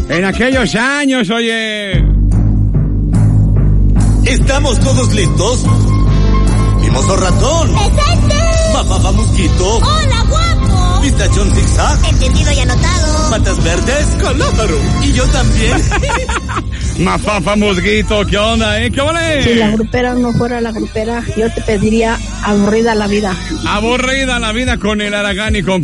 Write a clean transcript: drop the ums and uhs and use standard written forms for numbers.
En aquellos años, oye. ¿Estamos todos listos? Mimoso ratón. ¡Presente! Mafafa mosquito. ¡Hola, guapo! Pistachón zigzag. Entendido y anotado. Patas verdes. Caláparo. Y yo también. Mafafa mosquito, ¿qué onda, ¿Qué vale? Si la grupera no fuera la grupera, yo te pediría aburrida la vida. Aburrida la vida con el Aragán y con